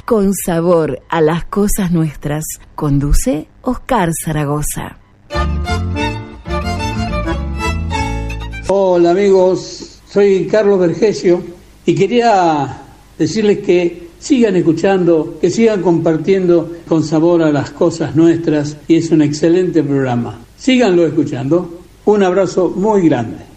con sabor a las cosas nuestras. Conduce Oscar Zaragoza. Hola amigos, soy Carlos Vergesio y quería decirles que sigan escuchando, que sigan compartiendo con sabor a las cosas nuestras, y es un excelente programa. Síganlo escuchando. Un abrazo muy grande.